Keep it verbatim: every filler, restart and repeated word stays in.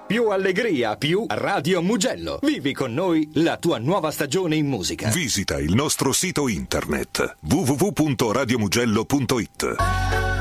più allegria, più Radio Mugello. Vivi con noi la tua nuova stagione in musica. Visita il nostro sito internet w w w punto radio mugello punto it.